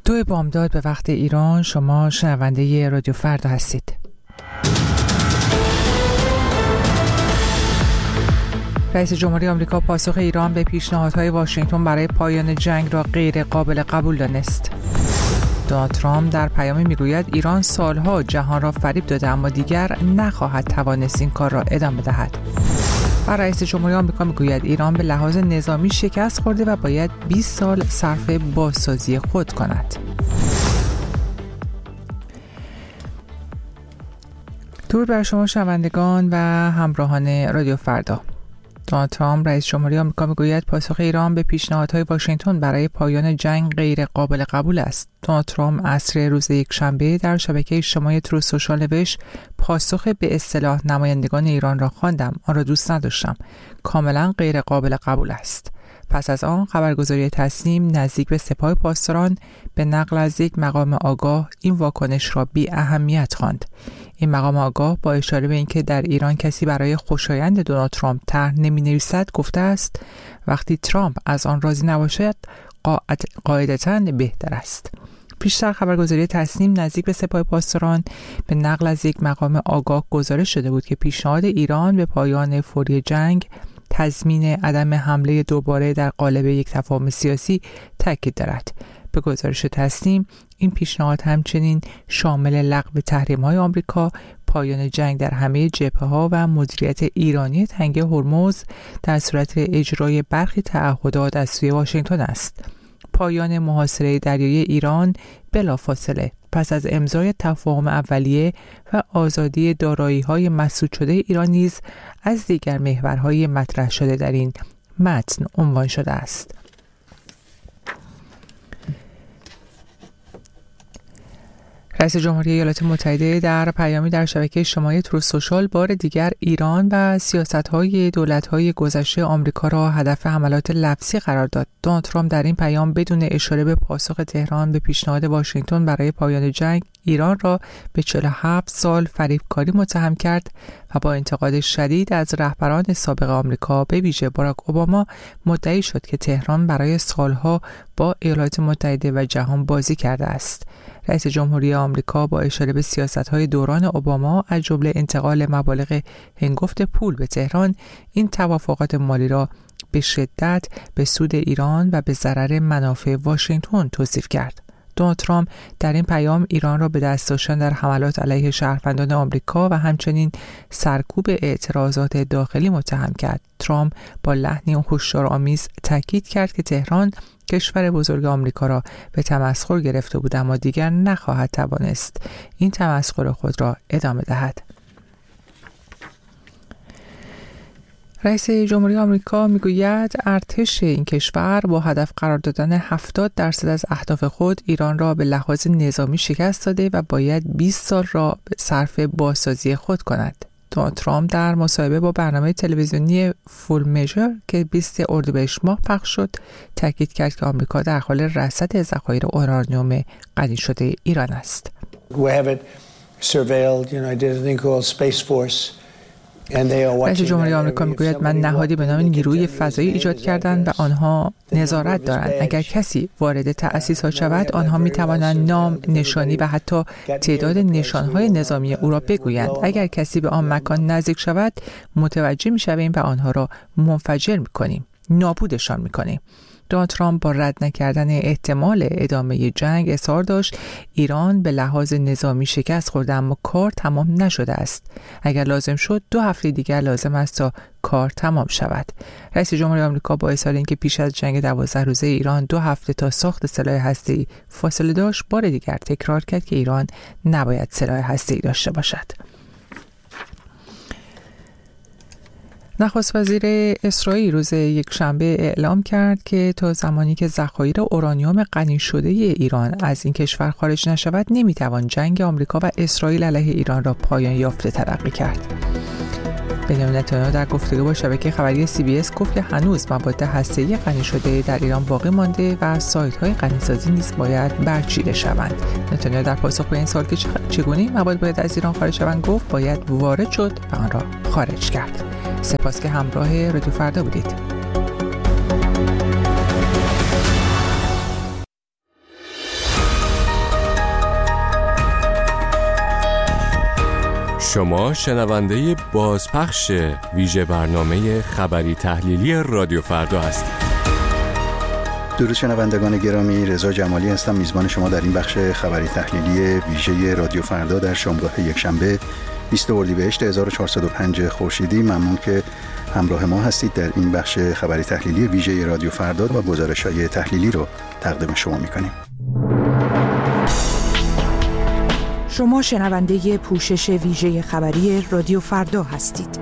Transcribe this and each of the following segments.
2 بامداد به وقت ایران. شما شنونده رادیو فردا هستید. رئیس جمهوری آمریکا پاسخ ایران به پیشنهادهای واشنگتن برای پایان جنگ را غیر قابل قبول دانست. دونالد ترامپ در پیامی میگوید ایران سالها جهان را فریب داده اما دیگر نخواهد توانست این کار را ادامه دهد. و رئیس جمهوری آمریکا میگوید ایران به لحاظ نظامی شکست خورده و باید 20 سال صرف بازسازی خود کند. درود بر شما شنوندگان و همراهان رادیو فردا. دونالد ترامپ رئیس جمهوری آمریکا میگوید پاسخ ایران به پیشنهادهای واشنگتن برای پایان جنگ غیر قابل قبول است. دونالد ترامپ عصر روز یکشنبه در شبکه اجتماعی تروث سوشال نوشت پاسخ به اصطلاح نمایندگان ایران را خواندم، آن را دوست نداشتم، کاملا غیر قابل قبول است. پس از آن خبرگزاری تصنیم نزدیک به سپاه پاسداران به نقل از یک مقام آگاه این واکنش را بی اهمیت خواند. این مقام آگاه با اشاره به اینکه در ایران کسی برای خوشایند دونالد ترامپ طرح نمی‌نویسد گفته است وقتی ترامپ از آن راضی نباشد قاعدتاً بهتر است. پیشتر خبرگزاری تصنیم نزدیک به سپاه پاسداران به نقل از یک مقام آگاه گزارش شده بود که پیشنهاد ایران به پایان فوری جنگ تضمین عدم حمله دوباره در قالب یک تفاهم سیاسی تاکید دارد. به گزارش تصنیم این پیشنهاد همچنین شامل لغو تحریم‌های آمریکا، پایان جنگ در همه جبهه‌ها و مدیریت ایرانی تنگه هرمز در صورت اجرای برخی تعهدات از سوی واشنگتن است. پایان محاصره دریایی ایران بلافاصله پس از امضای تفاهم اولیه و آزادی دارایی‌های مسدود شده ایران نیز از دیگر محورهای مطرح شده در این متن عنوان شده است. رئیس جمهوری ایالات متحده در پیامی در شبکه اجتماعی تروث سوشال بار دیگر ایران و سیاست‌های دولت‌های گذشته آمریکا را هدف حملات لفظی قرار داد. دونالد ترامپ در این پیام بدون اشاره به پاسخ تهران به پیشنهاد واشنگتن برای پایان جنگ ایران را به 47 سال فریبکاری متهم کرد و با انتقاد شدید از رهبران سابق آمریکا به ویژه باراک اوباما مدعی شد که تهران برای سالها با ایالات متحده و جهان بازی کرده است. رئیس جمهوری آمریکا با اشاره به سیاست‌های دوران اوباما از جمله انتقال مبالغ هنگفت پول به تهران این توافقات مالی را به شدت به سود ایران و به ضرر منافع واشنگتن توصیف کرد. دونالد ترامپ در این پیام ایران را به دست داشتن در حملات علیه شهروندان آمریکا و همچنین سرکوب اعتراضات داخلی متهم کرد. ترامپ با لحنی هشدارآمیز تاکید کرد که تهران کشور بزرگ آمریکا را به تمسخر گرفته بود اما دیگر نخواهد توانست این تمسخر خود را ادامه دهد. رئیس جمهوری آمریکا میگوید ارتش این کشور با هدف قرار دادن 70% از اهداف خود ایران را به لحاظ نظامی شکست داده و باید 20 سال را صرف بازسازی خود کند. دونالد ترامپ در مصاحبه با برنامه تلویزیونی فول میجر که 20 اردیبهشت ماه پخش شد تاکید کرد که آمریکا در حال رصد ذخایر اورانیوم غنی شده ایران است. We have it surveilled, I did a thing called Space Force. رئیس جمهوری آمریکا میگوید من نهادی به نام نیروی فضایی ایجاد کردند و آنها نظارت دارند. اگر کسی وارد تأسیسات شود آنها می توانند نام، نشانی و حتی تعداد نشانهای نظامی او را بگویند. اگر کسی به آن مکان نزدیک شود متوجه می شویم و آنها را منفجر می کنیم، نابودشان می کنیم. دونالد ترامپ با رد نکردن احتمال ادامه جنگ اصرار داشت ایران به لحاظ نظامی شکست خورده اما کار تمام نشده است. اگر لازم شد 2 هفته دیگر لازم است تا کار تمام شود. رئیس جمهوری آمریکا با اظهار اینکه پیش از جنگ 12 روزه ایران 2 هفته تا ساخت سلاح هسته‌ای فاصله داشت بار دیگر تکرار کرد که ایران نباید سلاح هسته‌ای داشته باشد. نخست وزیر اسرائیل روز یکشنبه اعلام کرد که تا زمانی که ذخایر اورانیوم غنی شده ایران از این کشور خارج نشود نمیتوان جنگ آمریکا و اسرائیل علیه ایران را پایان یافته تلقی کرد. بنیامین نتانیاهو در گفتگو با شبکه خبری CBS گفت که هنوز مواد هسته‌ای غنی شده در ایران باقی مانده و سایت‌های غنیسازی نیز باید برچیده شوند. نتانیاهو در پاسخ به این سوال که چگونه مواد باید از ایران خارج شوند گفت باید وارد شد و آن را خارج کرد. سپاس که همراه رادیو فردا بودید. شما شنونده بازپخش ویژه برنامه خبری تحلیلی رادیو فردا هستید. درود شنوندگان گرامی، رضا جمالی هستم، میزبان شما در این بخش خبری تحلیلی ویژه رادیو فردا در شامگاه یکشنبه 20 اردیبهشت 1405 خورشیدی. ممنون که همراه ما هستید. در این بخش خبری تحلیلی ویژه رادیو فردا و گزارش‌های تحلیلی رو تقدیم شما می‌کنیم. شما شنونده پوشش ویژه خبری رادیو فردا هستید.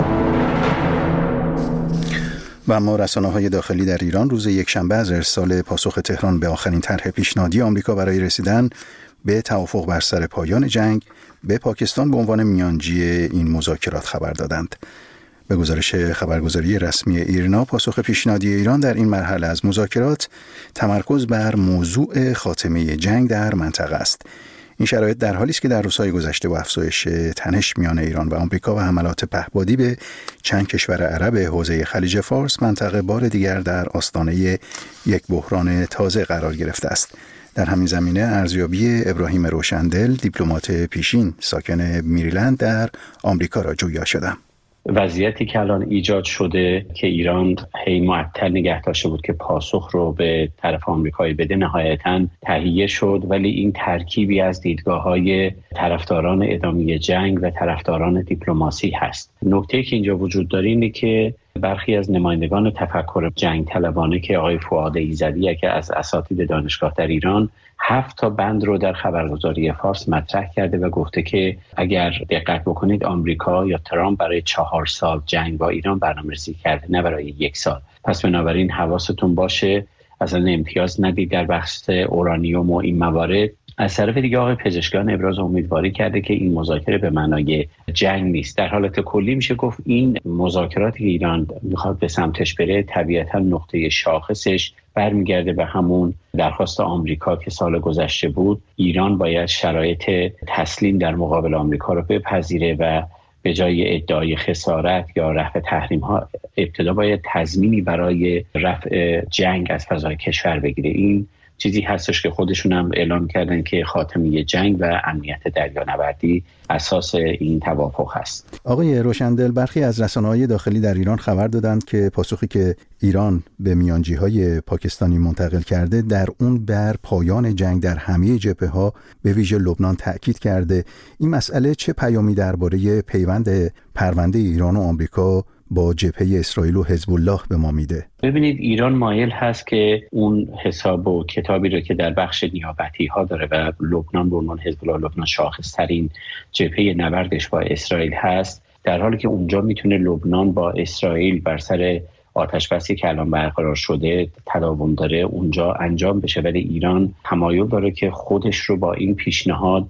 و اما رسانه‌های داخلی در ایران روز یکشنبه از ارسال پاسخ تهران به آخرین طرح پیشنهادی آمریکا برای رسیدن به توافق بر سر پایان جنگ به پاکستان به عنوان میانجی این مذاکرات خبر دادند. به گزارش خبرگزاری رسمی ایرنا، پاسخ پیشنهادی ایران در این مرحله از مذاکرات تمرکز بر موضوع خاتمه جنگ در منطقه است. این شرایط در حالی است که در روزهای گذشته با افزایش تنش میان ایران و آمریکا و حملات پهپادی به چند کشور عرب حوزه خلیج فارس، منطقه بار دیگر در آستانه یک بحران تازه قرار گرفته است. در همین زمینه ارزیابی ابراهیم روشندل، دیپلمات پیشین ساکن میریلند در آمریکا را جویا شدم. وضعیتی که الان ایجاد شده که ایران هی معطل نگه داشته بود که پاسخ رو به طرف آمریکایی بده، نهایتاً تهیه شد، ولی این ترکیبی از دیدگاه‌های طرفداران ادامه جنگ و طرفداران دیپلماسی هست. نکته که اینجا وجود داره اینه که برخی از نمایندگان تفکر جنگ طلبانه که آقای فؤاد ایزدی که از اساتید دانشگاه در ایران 7 تا بند رو در خبرگزاری فارس مطرح کرده و گفته که اگر دقت بکنید آمریکا یا ترامپ برای 4 سال جنگ با ایران برنامه‌ریزی کرده، نه برای 1 سال. پس بنابراین حواستون باشه اصلا امتیاز ندید در بحث اورانیوم و این موارد. از طرف دیگه آقای پزشکیان ابراز امیدواری کرده که این مذاکره به معنای جنگ نیست. در حالت کلی میشه گفت این مذاکراتی که ایران میخواد به سمتش بره طبیعتا نقطه شاخصش برمیگرده به همون درخواست آمریکا که سال گذشته بود. ایران باید شرایط تسلیم در مقابل آمریکا رو بپذیره و به جای ادعای خسارت یا رفع تحریم ها ابتدا باید تضمینی برای رفع جنگ از فضای کشور بگیره. این چیزی هستش که خودشون هم اعلام کردن که خاتمه جنگ و امنیت دریانوردی اساس این توافق هست. آقای روشندل، برخی از رسانه‌های داخلی در ایران خبر دادند که پاسخی که ایران به میانجی‌های پاکستانی منتقل کرده در اون بر پایان جنگ در همه جبهه‌ها به ویژه لبنان تأکید کرده. این مسئله چه پیامی درباره پیوند پرونده ایران و آمریکا با جبهه اسرائیل و حزب الله به ما میده؟ ببینید، ایران مایل هست که اون حساب و کتابی رو که در بخش نیابتی ها داره و لبنان به عنوان حزب الله لبنان شاخص ترین جبهه نبردش با اسرائیل هست، در حالی که اونجا میتونه لبنان با اسرائیل بر سر آتش بسی که الان برقرار شده تداوم داره اونجا انجام بشه، ولی ایران تمایل داره که خودش رو با این پیشنهاد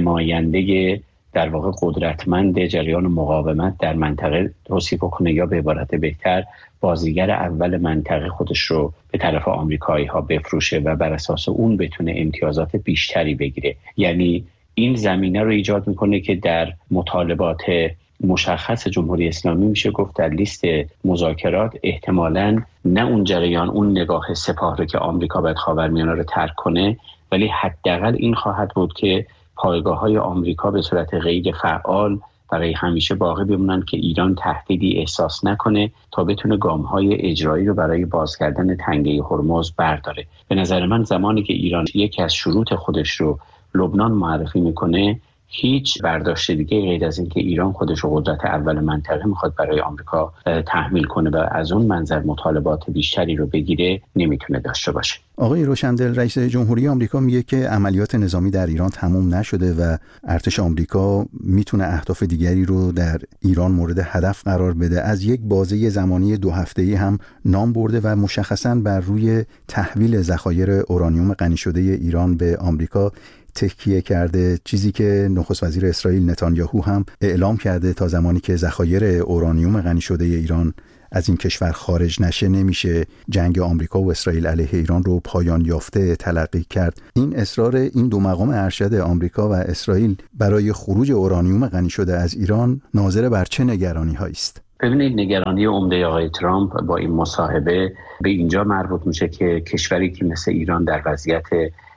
نماینده در واقع قدرتمند جریان مقاومت در منطقه توصیف کنه، یا به عبارت بهتر بازیگر اول منطقه خودش رو به طرف آمریکایی ها بفروشه و بر اساس اون بتونه امتیازات بیشتری بگیره. یعنی این زمینه رو ایجاد میکنه که در مطالبات مشخص جمهوری اسلامی میشه گفت در لیست مذاکرات احتمالاً نه اون جریان، اون نگاه سپاه رو که آمریکا باید خاورمیانه رو ترک کنه، ولی حداقل این خواهد بود که پایگاه‌های آمریکا به صورت غیر فعال برای همیشه باقی بمونن که ایران تهدیدی احساس نکنه تا بتونه گام‌های اجرایی رو برای باز کردن تنگه هرمز برداره. به نظر من زمانی که ایران یکی از شروط خودش رو لبنان معرفی میکنه، هیچ برداشت دیگه غیر از این که ایران خودش رو قدرت اول منطقه میخواد برای آمریکا تحمیل کنه و از اون منظر مطالبات بیشتری رو بگیره نمیتونه داشته باشه. آقای روشندل، رئیس جمهوری آمریکا میگه که عملیات نظامی در ایران تموم نشده و ارتش آمریکا میتونه اهداف دیگری رو در ایران مورد هدف قرار بده. از یک بازه زمانی 2 هفته‌ای هم نام برده و مشخصاً بر روی تحویل ذخایر اورانیوم غنی شده ایران به آمریکا تکیه کرده، چیزی که نخست وزیر اسرائیل نتانیاهو هم اعلام کرده تا زمانی که ذخایر اورانیوم غنی شده ایران از این کشور خارج نشه نمیشه جنگ آمریکا و اسرائیل علیه ایران رو پایان یافته تلقی کرد. این اصرار این دو مقام ارشد آمریکا و اسرائیل برای خروج اورانیوم غنی شده از ایران ناظر بر چه نگرانی‌هایی است؟ ببینید، نگرانی عمده آقای ترامپ با این مصاحبه به اینجا مربوط میشه که کشوری که مثل ایران در وضعیت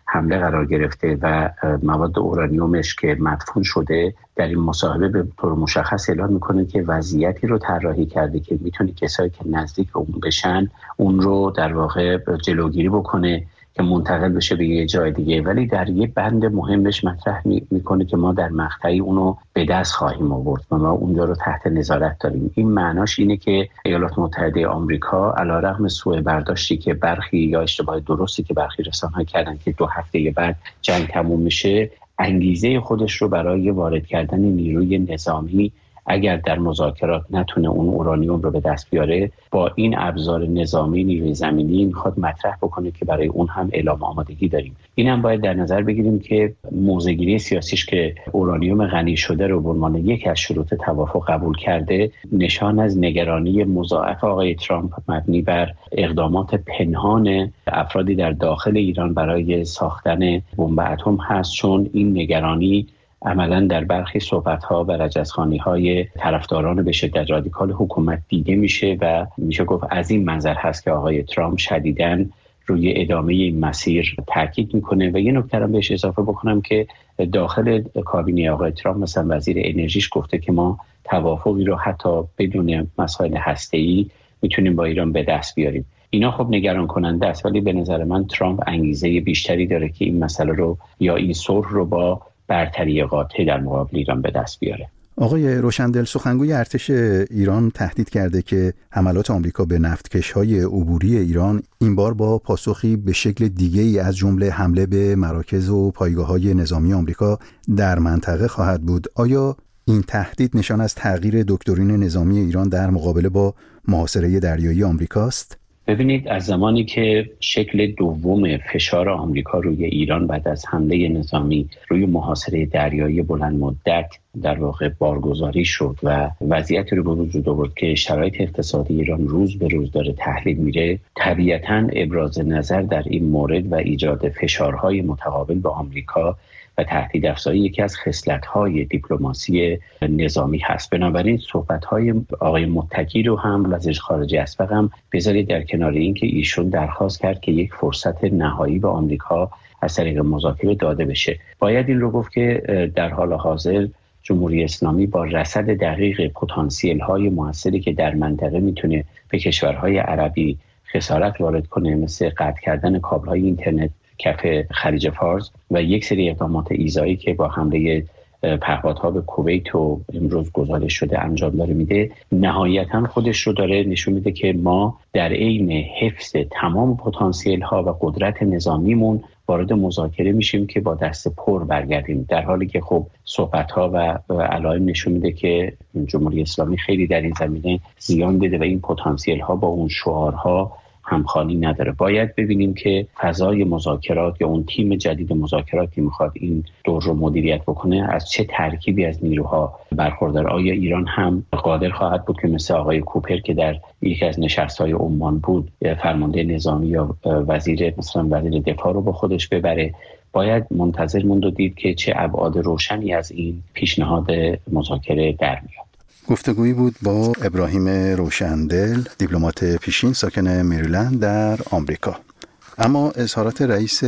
حمله قرار گرفته و مواد اورانیومش که مدفون شده، در این مصاحبه به طور مشخص اعلام میکنه که وضعیتی رو طراحی کرده که میتونه کسایی که نزدیک اون بشن اون رو در واقع جلوگیری بکنه که منتقل بشه به یه جای دیگه، ولی در یه بند مهمش مطرح میکنه که ما در مقطعی اونو به دست خواهیم آورد و ما اونجا رو تحت نظارت داریم. این معناش اینه که ایالات متحده آمریکا علیرغم سوء برداشتی که برخی یا اشتباه درستی که برخی رسانه‌ها کردن که 2 هفته بعد جنگ تموم میشه، انگیزه خودش رو برای وارد کردن نیروی نظامی اگر در مذاکرات نتونه اون اورانیوم رو به دست بیاره، با این ابزار نظامی نیروی زمینی میخواد مطرح بکنه که برای اون هم اعلام آمادگی داریم. این هم باید در نظر بگیریم که موضع‌گیری سیاسیش که اورانیوم غنی شده رو به عنوان یکی از شروط توافق قبول کرده، نشان از نگرانی مضاعف آقای ترامپ مبنی بر اقدامات پنهان افرادی در داخل ایران برای ساختن بمب اتم هست، چون این نگرانی عملاً در برخی صحبت‌ها و رجزخوانی‌های طرفداران به شدت رادیکال حکومت دیده میشه و میشه گفت از این منظر هست که آقای ترامپ شدیداً روی ادامه این مسیر تاکید میکنه. و یه نکته هم بهش اضافه بکنم که داخل کابینه آقای ترامپ مثلا وزیر انرژیش گفته که ما توافقی رو حتی بدون مسائل هسته‌ای میتونیم با ایران به دست بیاریم. اینا خب نگران کننده است، ولی به نظر من ترامپ انگیزه بیشتری داره که این مسئله رو یا این صلح رو با برتری قاطع در مقابل ایران به دست بیاره. آقای روشندل، سخنگوی ارتش ایران تهدید کرده که حملات آمریکا به نفتکش‌های عبوری ایران این بار با پاسخی به شکل دیگه‌ای از جمله حمله به مراکز و پایگاه‌های نظامی آمریکا در منطقه خواهد بود. آیا این تهدید نشان از تغییر دکترین نظامی ایران در مقابله با محاصره دریایی آمریکاست؟ ببینید، از زمانی که شکل دوم فشار آمریکا روی ایران بعد از حمله نظامی روی محاصره دریایی بلند مدت در واقع بارگذاری شد و وضعیتی رو به وجود آورد که شرایط اقتصادی ایران روز به روز داره تحلیل میره، طبیعتاً ابراز نظر در این مورد و ایجاد فشارهای متقابل به آمریکا و تهدید افزایی یکی از خصلت‌های دیپلماسی نظامی هست. بنابراین صحبت‌های آقای متکی رو هم وزیر خارجه اسبق هم بذارید در کنار این که ایشون درخواست کرد که یک فرصت نهایی به آمریکا از طریق مذاکره داده بشه. باید این رو گفت که در حال حاضر جمهوری اسلامی با رصد دقیق پتانسیل‌های موثری که در منطقه میتونه به کشورهای عربی خسارت وارد کنه، مثل قطع کردن کابل‌های اینترنت کف خلیج فارس و یک سری اقدامات ایذایی که با حمله پهپادها به کویت و امروز گزارش شده انجام داره میده، نهایتاً خودش رو داره نشون میده که ما در عین حفظ تمام پتانسیل ها و قدرت نظامیمون وارد مذاکره میشیم که با دست پر برگردیم، در حالی که خب صحبت ها و علائم نشون میده که جمهوری اسلامی خیلی در این زمینه زیان دیده و این پتانسیل ها با اون شعارها همخوانی نداره. باید ببینیم که فضای مذاکرات یا اون تیم جدید مذاکرات که میخواد این دور رو مدیریت بکنه از چه ترکیبی از نیروها برخوردار. آیا ایران هم قادر خواهد بود که مثل آقای کوپر که در یکی از نشست‌های عمان بود فرمانده نظامی یا وزیر دفاع رو با خودش ببره؟ باید منتظر موند و دید که چه ابعاد روشنی از این پیشنهاد مذاکره در میاد. گفتگویی بود با ابراهیم روشندل، دیپلمات پیشین ساکن مریلند در آمریکا. اما اظهارات رئیس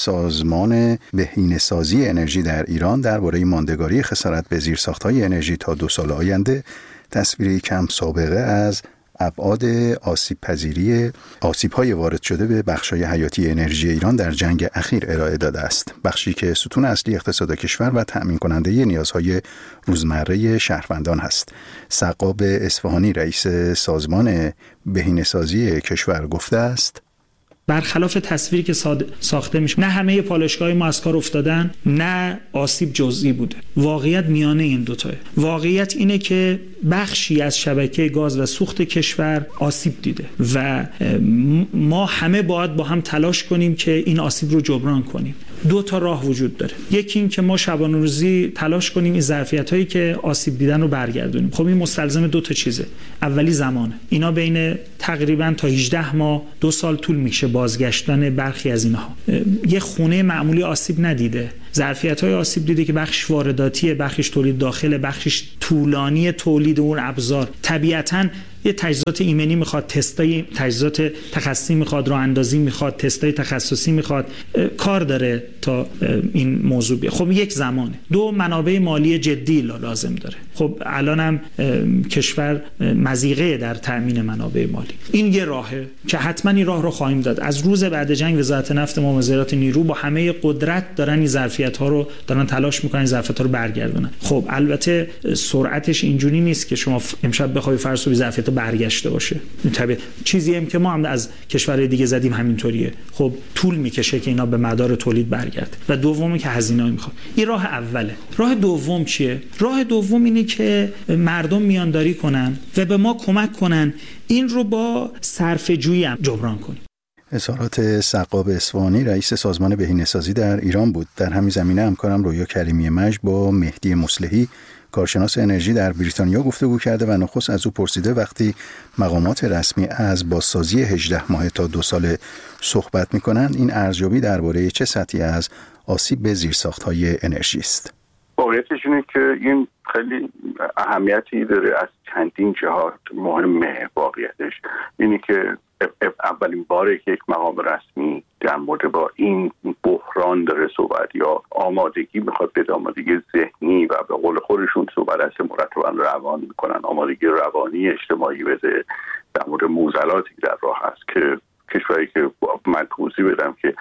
سازمان بهینه‌سازی انرژی در ایران درباره ماندگاری خسارت به زیرساخت‌های انرژی تا 2 سال آینده تصویری کم سابقه از ابعاد آسیب‌های وارد شده به بخش‌های حیاتی انرژی ایران در جنگ اخیر ارائه داده است. بخشی که ستون اصلی اقتصاد کشور و تأمین کننده نیازهای روزمره شهروندان است. سقاب اصفهانی، رئیس سازمان بهینه‌سازی کشور، گفته است: برخلاف تصویری که ساخته میشه، نه همه پالایشگاه ما از کار افتادن، نه آسیب جزئی بوده. واقعیت میانه این دوتاه. واقعیت اینه که بخشی از شبکه گاز و سوخت کشور آسیب دیده و ما همه باید با هم تلاش کنیم که این آسیب رو جبران کنیم. 2 تا راه وجود داره. یکی این که ما شبانه روزی تلاش کنیم این ظرفیت‌هایی که آسیب دیدن رو برگردونیم. خب این مستلزم 2 تا چیزه. اولی زمانه. اینا بین تقریبا تا 18 ماه 2 سال طول میشه بازگشتن برخی از اینها. یه خونه معمولی آسیب ندیده. ظرفیت‌های آسیب دیده که بخش وارداتیه، بخشش تولید داخله، بخشش طولانی تولید اون ابزار. طبیعتاً یه تجهیزات ایمنی میخواد، تستای تجهیزات تخصصی میخواد، راه اندازی میخواد، تستای تخصصی میخواد، کار داره تا این موضوع بیاد. خب یک زمانه. دو، منابع مالی جدی لازم داره. خب الانم کشور مضیقه در تامین منابع مالی. این یه راهه که حتما این راه رو خواهیم داد. از روز بعد جنگ وزارت نفت ما، وزارت نیرو با همه قدرت دارن این ظرفیت‌ها رو دارن تلاش میکنن، ظرفیت‌ها رو برگردونن. خب البته سرعتش اینجوری نیست که شما امشب بخوای فرض کنید ظرفیت برگشته باشه. طبیعی چیزی هم که ما هم از کشورهای دیگه زدیم همینطوریه. خب طول میکشه که اینا به مدار تولید برگرده. و دومی که هزینه‌ای میخواد. این راه اوله. راه دوم چیه؟ راه دوم اینه که مردم میانداری کنن و به ما کمک کنن این رو با صرفه‌جویی هم جبران کنیم. اظهارات سقاب اصفهانی رئیس سازمان بهینه‌سازی در ایران بود. در همین زمینه همکارم رویا کریمی مجد با مهدی مصلحی کارشناس انرژی در بریتانیا گفتگو کرده و نخست از او پرسیده وقتی مقامات رسمی از بازسازی 18 ماه تا 2 سال صحبت می‌کنند، این ارزیابی درباره چه سطحی از آسیب به زیرساخت‌های انرژی است؟ واقعیتش اینه که این خیلی اهمیتی داره از چندین جهات. مهمه واقعیتش اینه که اولین باره که یک مقام رسمی در مورد با این بحران داره صحبت یا آمادگی میخواد به آمادگی ذهنی و به قول خودشون صحبت از مرتبا روان میکنن، آمادگی روانی اجتماعی بده در مورد معضلاتی در راه هست که کشوری که من توضیح بدم که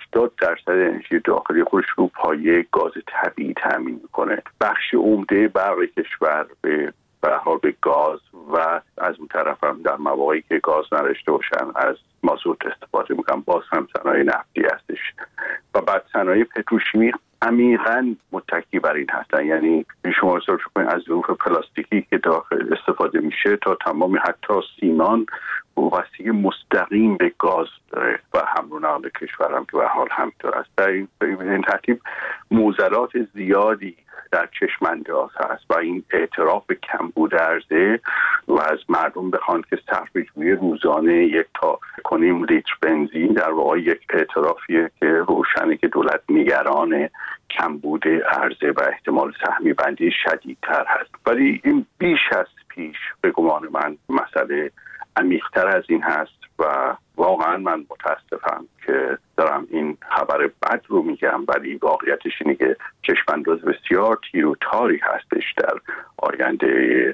70% انرژی داخلی خودش رو پایه گاز طبیعی تامین میکنه. بخش عمده برق کشور به حال به گاز و از اون طرف هم در مواقعی که گاز نداشته باشن از مازوت استفاده میکنن. باز هم صنایع نفتی هستش و بعد صنایع پتروشیمی عمیقاً متکی بر این هستن. یعنی شما حساب کنید از ظروف پلاستیکی که داخل استفاده میشه تا تمامی حتی سیمان وابستگی مستقیم به گاز داره و حمل و نقل کشور هم که به حال همینطور است. در این ترتیب معضلات زیادی در چشم انداز هست و این اعتراف به کمبود عرضه و از مردم بخوان که صرفه‌جویی روزانه 1 تا 1.5 لیتر بنزین در واقع یک اعترافیه که روشنه که دولت نگران کمبود عرضه و احتمال سهمی بندی شدیدتر هست. ولی این بیش از پیش به گمان من مسئله عمیق‌تر از این هست و واقعا من متاسفم که دارم این خبر بد رو میگم، ولی واقعیتش اینه که چشم‌انداز بسیار تیر و تاری هستش در آینده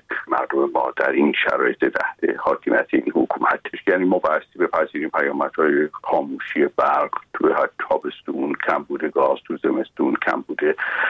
مردم ما در این شرایط تحت حاکمیت این حکومتش. یعنی ما بایستی بپذیریم پیامدهای خاموشی برق توی تابستون، کمبود گاز تو زمستون، کمبود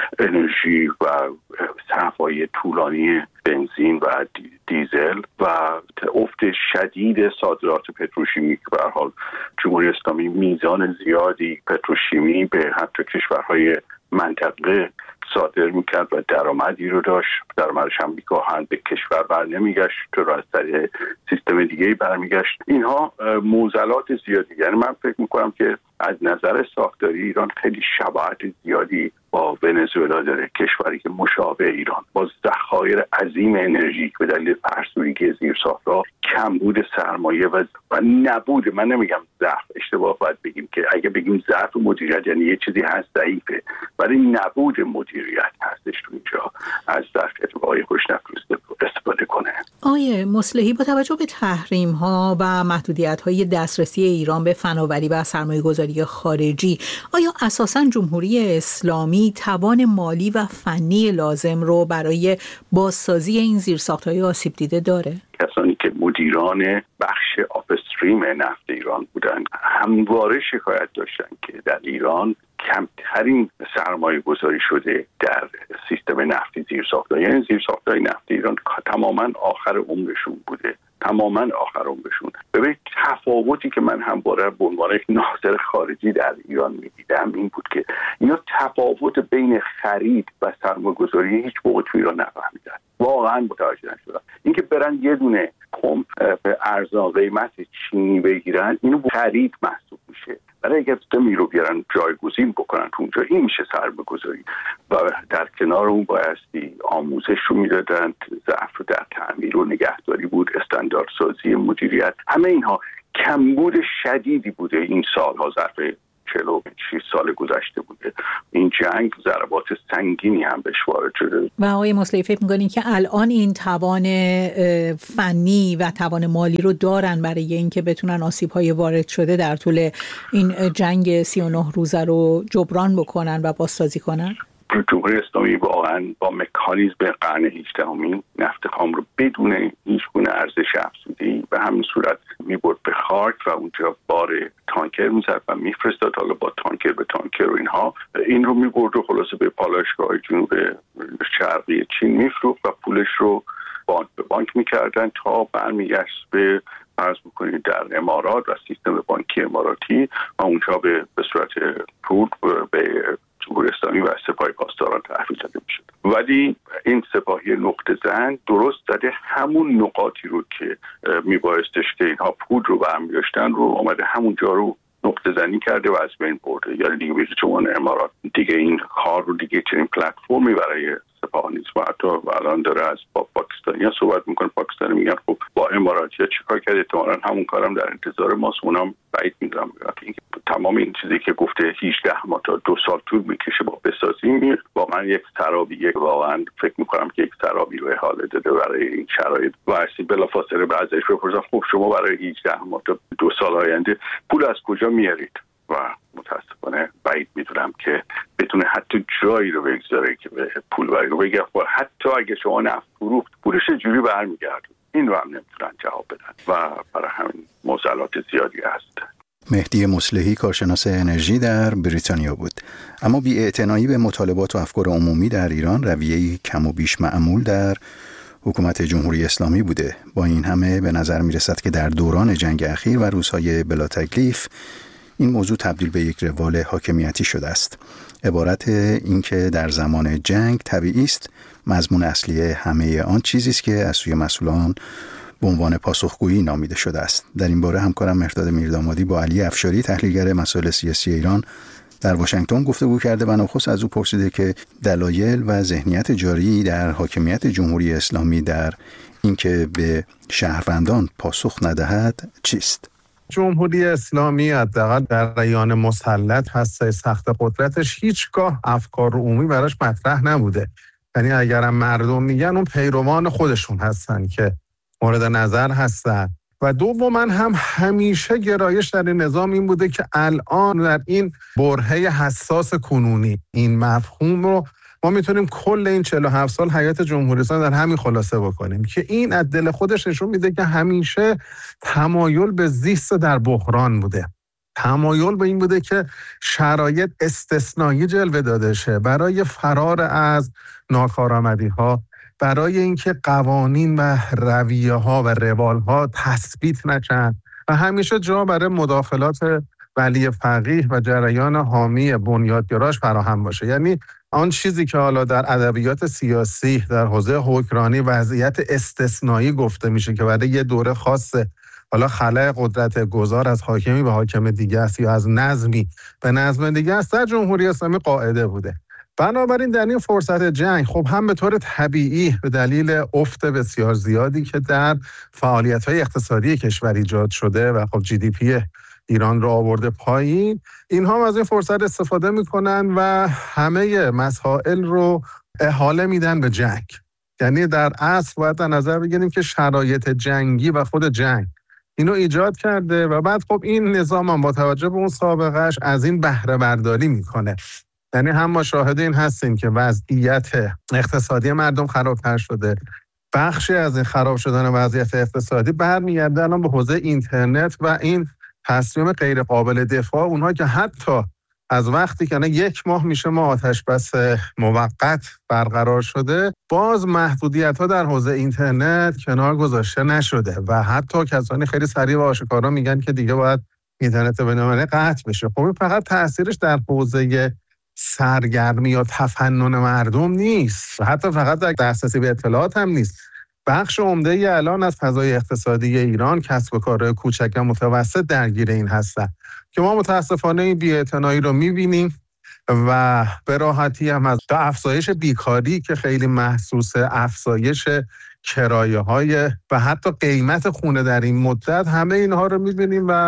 انرژی و صرفه‌های طولانی بنزین و دیزل و افت شدید صادرات پتروشیمی که به هر حال جمهوری اسلامی میزان زیادی پتروشیمی به حتی کشورهای منطقه صادر میکرد و درآمدی رو داشت. درآمدش هم میگاهند به کشور بر نمیگشت، چرا از طریق سیستم دیگه‌ای برمیگشت. اینها معضلات زیادی. یعنی من فکر میکنم که از نظر ساختاری ایران خیلی شباهت زیادی با ونزوئلا داره، کشوری که مشابه ایران با ذخایر عظیم انرژی به دلیل فرسودگی زیرساخت‌ها، کمبود سرمایه و نبود، من نمیگم ضعف، اشتباه باید بگیم که اگه بگیم ضعف مدیریت یعنی یه چیزی هست ضعیفه، ولی نبود مدیریت هستش تو اینجا از ظرفیت واقعی خوش استفاده کنه. آیه مصلحی، با توجه به تحریم‌ها و محدودیت‌های دسترسی ایران به فناوری و سرمایه‌گذاری خارجی، آیا اساساً جمهوری اسلامی توان مالی و فنی لازم رو برای بازسازی این زیرساخت‌های آسیب دیده داره؟ کسانی که مدیران بخش آپستریم نفت ایران بودن همواره شکایت داشتن که در ایران کمترین سرمایه گذاری شده در سیستم نفتی زیرساخت‌ها. یعنی زیرساخت‌های نفتی ایران تماماً آخر عمرشون بوده، تماماً آخر عمرشون. ببینید تفاوتی که من همواره به عنوان یک ناظر خارجی در ایران می‌دیدم این بود که اینا تفاوت بین خرید و سرمایه‌گذاری هیچ موقع تو ایران نفهمیدن. واقعاً متوجه نشدن. اینکه برن یه دونه پمپ به ارزان قیمت چینی بگیرن، اینو خرید محسوب میشه. برای اگر دمی رو بیارن جایگزین بکنن تو اونجا، این میشه سرمایه‌گذاری. و در کنار اون بایستی آموزش رو میدادن، ضعف رو در تعمیر و نگهداری بود، استانداردسازی مدیریت، همه اینها کمبود شدیدی بوده این سالها ظرف 46 سال گذشته بوده. این جنگ ضربات سنگینی هم بهش وارد شده. و آقای مصلحی فکر می‌کنین که الان این توان فنی و توان مالی رو دارن برای اینکه بتونن آسیب‌های وارد شده در طول این جنگ 39 روزه رو جبران بکنن و بازسازی کنن؟ جمهوری اسلامی واقعا با مکانیزم قرن 18 نفت خام رو بدون هیچ گونه ارزش افزوده‌ای به همین صورت می‌برد به خاک و اونجا بار تانکر می‌زد و می‌فرستاد، حالا با تانکر به تانکر و اینها این رو می‌برد و خلاصه به پالایشگاه جنوب شرقی چین می‌فروخت و پولش رو بانک به بانک می‌کردن تا برمیگشت به فرض بکنید در امارات و سیستم بانکی اماراتی و اونجا به صورت پول به جمهوری اسلامی و سپاه پاسداران تحویل داده میشد. ولی این سپاهی نقطه زن درست زده همون نقاطی رو که میبایستش که اینها پول رو برمی داشتن رو آمده همون جا رو نقطه زنی کرده و از بین برده. یعنی دیگه به جمهوری امارات دیگه این کار رو دیگه چنین پلتفرمی برای سپاه نیست و حتی الان داره از با پاکستانی‌ها صحبت میکنه. پاکستانی میگن خب با اماراتی‌ها چیکار کرده، احتمالاً همون کارم در انتظار ماست. اونام بعید میدونم تمام این چیزی که گفته 18 ماه تا 2 سال طول میکشه با بسازیم واقعا یک سرابیه. واقعا فکر میکنم که یک سرابی رو احاله داده برای این شرایط و اصلا بلافاصله به ازش بپرسن خب شما برای 18 ماه تا 2 سال آینده پول از کجا میارید؟ و متاسفانه بعید میدونم که بتونه حتی جایی رو بگذاره که به پول رو بگه حتی اگه شما نفت فروخت پولش چجوری برمیگرده. این رو هم نمیتونن جواب بدن و برای همین معضلات زیادی هست. مهدی مصلحی کارشناس انرژی در بریتانیا بود. اما بی‌اعتنایی به مطالبات و افکار عمومی در ایران رویه‌ای کم و بیش معمول در حکومت جمهوری اسلامی بوده. با این همه به نظر می‌رسد که در دوران جنگ اخیر و روزهای بلا تکلیف این موضوع تبدیل به یک روال حاکمیتی شده است. عبارت این که در زمان جنگ طبیعی است مضمون اصلی همه آن چیزی است که از سوی مسئولان به عنوان پاسخگویی نامیده شده است. در این باره همکارم مهرداد میردامادی با علی افشاری تحلیلگر مسائل سیاسی ایران در واشنگتن گفتگو کرده و نخست از او پرسیده که دلایل و ذهنیت جاری در حاکمیت جمهوری اسلامی در اینکه به شهروندان پاسخ ندهد چیست؟ جمهوری اسلامی حداقل در ایان مسلط هسته سخت قدرتش هیچگاه افکار عمومی براش مطرح نبوده. یعنی اگرم مردم میگن اون پیروان خودشون هستن که مورد نظر هستن. و دوما هم همیشه گرایش در این نظام این بوده که الان در این برهه حساس کنونی این مفهوم رو ما میتونیم کل این 47 سال حیات جمهوری اسلامی در همین خلاصه بکنیم که این از دل خودش نشون میده که همیشه تمایل به زیست در بحران بوده. تمایل به این بوده که شرایط استثنایی جلوه داده شه برای فرار از ناکارآمدی‌ها، برای اینکه قوانین و رویه‌ها و روال‌ها تثبیت نشن و همیشه جا برای مداخلات ولی فقیه و جریان حامی بنیادگراش فراهم باشه. یعنی آن چیزی که حالا در ادبیات سیاسی در حوزه حکمرانی وضعیت استثنایی گفته میشه که برای یه دوره خاصه حالا خلأ قدرت گذار از حاکمی به حاکم دیگه است یا از نظمی به نظم دیگه است، در جمهوری اسلامی قاعده بوده. بنابراین در این فرصت جنگ خب هم به طور طبیعی به دلیل افت بسیار زیادی که در فعالیت‌های اقتصادی کشور ایجاد شده و خب جی دی پی ایران رو آورده پایین، اینها از این فرصت استفاده میکنن و همه مسائل رو احاله میدن به جنگ. یعنی در اصل باید در نظر بگیریم که شرایط جنگی و خود جنگ اینو ایجاد کرده و بعد خب این نظام هم با توجه به اون سابقهش از این بهره برداری میکنه. یعنی هم ما شاهد این هستیم که وضعیت اقتصادی مردم خرابتر شده. بخشی از این خراب شدن وضعیت اقتصادی برمیگرده الان به حوزه اینترنت و این تصمیم غیر قابل دفاع اونها که حتی از وقتی که 1 ماه میشه ما آتش بس موقت برقرار شده، باز محدودیت‌ها در حوزه اینترنت کنار گذاشته نشده و حتی کسانی خیلی صریح و آشکارا میگن که دیگه باید اینترنت بین‌المللی قطع بشه. خب فقط تاثیرش در حوزه سرگرمی یا تفنن مردم نیست، حتی فقط در دسترسی به اطلاعات هم نیست. بخش عمده ای الان از فضای اقتصادی ایران کسب و کارهای کوچک و متوسط درگیر این هستن که ما متاسفانه این بی‌اعتنایی رو می‌بینیم و به راحتی هم از افزایش بیکاری که خیلی محسوسه، افزایش کرایه‌های و حتی قیمت خونه در این مدت، همه اینها رو می‌بینیم و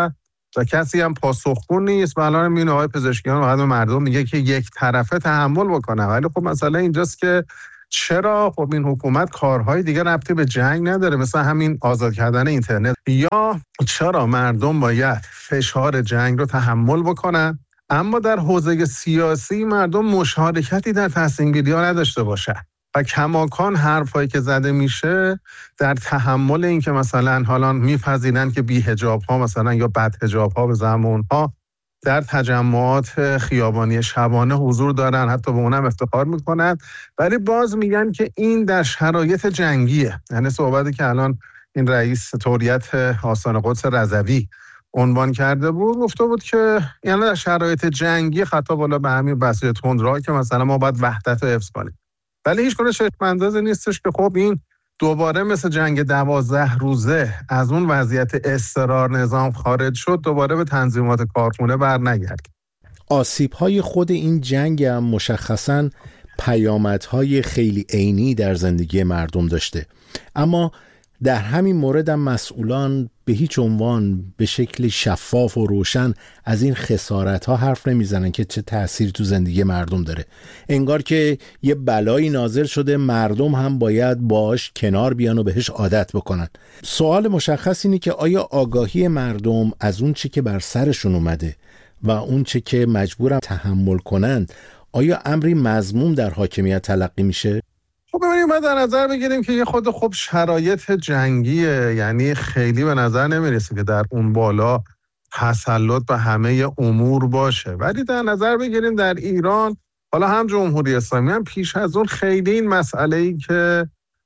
و کسی هم پاسخگو نیست. و الان این آقای پزشکیان و مردم میگه که یک طرفه تحمل بکنه. ولی خب مثلا اینجاست که چرا خب این حکومت کارهای دیگه ربطی به جنگ نداره، مثل همین آزاد کردن اینترنت، یا چرا مردم باید فشار جنگ رو تحمل بکنن اما در حوزه سیاسی مردم مشارکتی در تصمیم گیری ها نداشته باشن و کماکان حرفایی که زده میشه در تحمل این که مثلا حالا میپذیرن که بی حجاب ها مثلا یا بد حجاب ها به زمان ها در تجمعات خیابانی شبانه حضور دارن، حتی به اونم افتخار میکنن، ولی باز میگن که این در شرایط جنگیه. یعنی صحبتی که الان این رئیس طوریت آستان قدس رضوی عنوان کرده بود، گفته بود که یعنی در شرایط جنگی خطاب بالا به همین بسیط تندرا که مثلا ما باید وحدت رو حفظ کنیم، ولی هیچ گونه چشم اندازی نیستش که خب این دوباره مثل جنگ 12 روزه از اون وضعیت اضطرار نظام خارج شد، دوباره به تنظیمات کارخونه برنگرد. آسیب‌های خود این جنگ هم مشخصاً پیامدهای خیلی عینی در زندگی مردم داشته، اما در همین مورد هم مسئولان به هیچ عنوان به شکل شفاف و روشن از این خسارت‌ها حرف نمیزنن که چه تأثیری تو زندگی مردم داره. انگار که یه بلایی نازل شده، مردم هم باید باش کنار بیان و بهش عادت بکنن. سوال مشخص اینه که آیا آگاهی مردم از اون چی که بر سرشون اومده و اون چی که مجبورن تحمل کنند، آیا امری مذموم در حاکمیت تلقی میشه؟ خب ببینیم ما در نظر بگیریم که یه خود خب شرایط جنگیه، یعنی خیلی به نظر نمیرسه که در اون بالا تسلط به همه امور باشه، ولی در نظر بگیریم در ایران حالا هم جمهوری اسلامی هم پیش از اون خیلی این مسئله‌ای که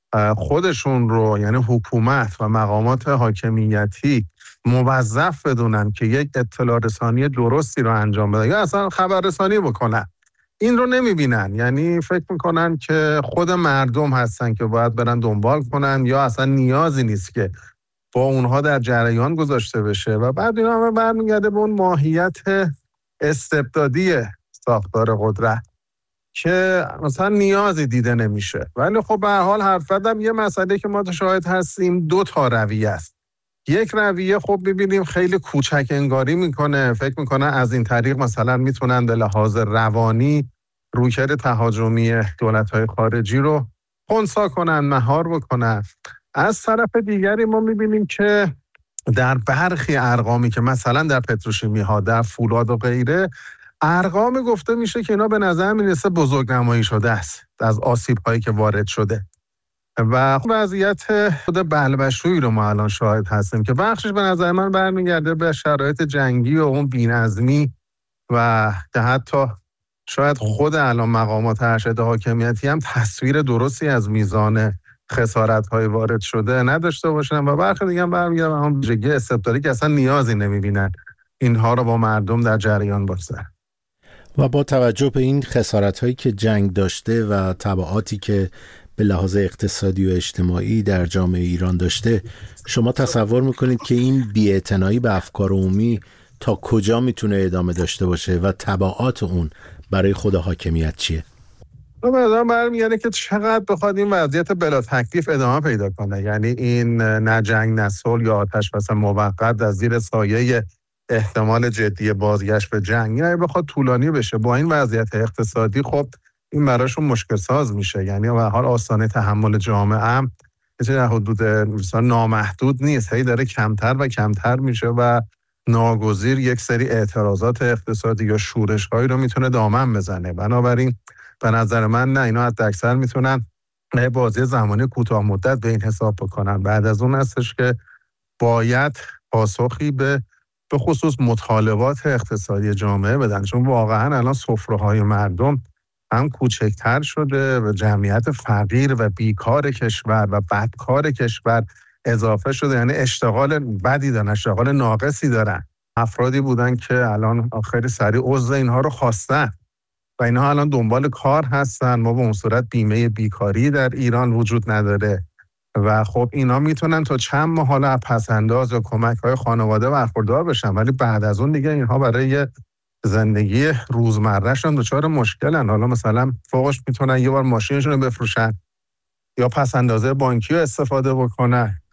خودشون رو یعنی حکومت و مقامات حاکمیتی موظف بدونن که یک اطلاع رسانی درستی رو انجام بدن یا اصلا خبررسانی بکنن، این رو نمیبینن. یعنی فکر میکنن که خود مردم هستن که باید برن دنبال کنن یا اصلا نیازی نیست که با اونها در جریان گذاشته بشه و بعد اینا هم برمیگرده به اون ماهیت استبدادی ساختار قدرت که مثلا نیازی دیده نمیشه. ولی خب به هر حال حرف زدم یه مسئله که ما شاهد هستیم، دو تا رویه است. یک رویه خب ببینیم خیلی کوچک انگاری میکنه، فکر میکنه از این طریق مثلا میتونن به لحاظ روانی رویکرد تهاجمی دولت‌های خارجی رو خنثی کنن، مهار بکنن. از طرف دیگری ما میبینیم که در برخی ارقامی که مثلا در پتروشیمی ها، در فولاد و غیره، ارقام گفته میشه که اینا به نظر میرسه بزرگنمایی شده است از آسیب هایی که وارد شده و وضعیت خود بلبشویی رو ما الان شاهد هستیم که بخشش به نظر من برمیگرده به شرایط جنگی و اون بی‌نظمی و که حتی شاید خود الان مقامات ارشد حاکمیتی هم تصویر درستی از میزان خسارت‌های وارد شده نداشته باشن و برخی دیگه هم برمیگرده به اون ویژگی استبدادی که اصلا نیازی نمی‌بینن اینها رو با مردم در جریان بگذارن. و با توجه به این خسارت‌هایی که جنگ داشته و تبعاتی که به لحاظ اقتصادی و اجتماعی در جامعه ایران داشته، شما تصور میکنید که این بی‌اعتنایی به افکار عمومی تا کجا میتونه ادامه داشته باشه و تبعات اون برای خود حاکمیت چیه؟ من برمیگرده که چقدر بخواد این وضعیت بلا تکلیف ادامه پیدا کنه، یعنی این نه جنگ نه صلح یا آتش بس موقت از زیر سایه احتمال جدی بازگشت به جنگ، یعنی بخواد طولانی بشه با این وضعیت اقتصادی، خب این براشون مشکل ساز میشه. یعنی به هر حال آستانه تحمل جامعه هم در حدود نامحدود نیست، هی داره کمتر و کمتر میشه و ناگزیر یک سری اعتراضات اقتصادی یا شورش‌هایی رو میتونه دامن بزنه. بنابراین به نظر من نه، اینا حد اکثر میتونن بازی زمانی کوتاه مدت به این حساب بکنن. بعد از اون هستش که باید پاسخی به خصوص مطالبات اقتصادی جامعه بدن، چون واقعا الان سفره‌های مردم هم کوچکتر شده و جمعیت فقیر و بیکار کشور و بدکار کشور اضافه شده، یعنی اشتغال بدی دارن، اشتغال ناقصی دارن. افرادی بودن که الان خیلی سریع عضو اینها رو خواستن و اینها الان دنبال کار هستن. ما به اون صورت بیمه بیکاری در ایران وجود نداره و خب اینا میتونن تا چند ماه حالا پسنداز یا کمک‌های خانواده برخوردار بشن، ولی بعد از اون دیگه اینها برای زندگی روزمرهشون دچار مشکلن. حالا مثلا فوقش میتونن یه بار ماشینشون رو بفروشن یا پسندازه بانکی رو استفاده بکنن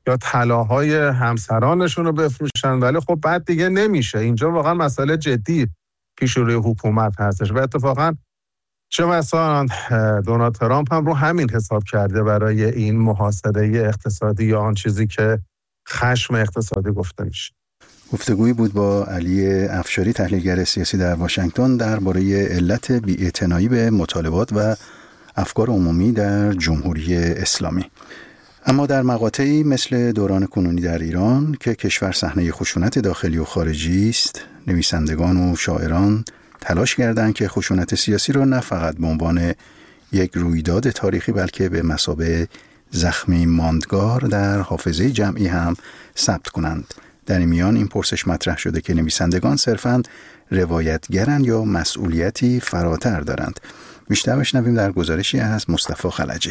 یا طلاهای همسرانشون رو بفروشن، ولی خب بعد دیگه نمیشه. اینجا واقعا مسئله جدی پیش روی حکومت هستش و اتفاقا چه مثلا دونالد ترامپ هم رو همین حساب کرده برای این محاصره اقتصادی یا آن چیزی که خشم اقتصادی گفته میشه. گفتگویی بود با علی افشاری، تحلیلگر سیاسی در واشنگتن، درباره علت بی‌اعتنایی به مطالبات و افکار عمومی در جمهوری اسلامی. اما در مقاطعی مثل دوران کنونی در ایران که کشور صحنه خشونت داخلی و خارجی است، نویسندگان و شاعران تلاش کردند که خشونت سیاسی را نه فقط به عنوان یک رویداد تاریخی بلکه به مثابه زخمی ماندگار در حافظه جمعی هم ثبت کنند. در این میان این پرسش مطرح شده که نویسندگان صرفاً روایتگرند یا مسئولیتی فراتر دارند. بیشتر بشنویم در گزارشی از مصطفی خلجی.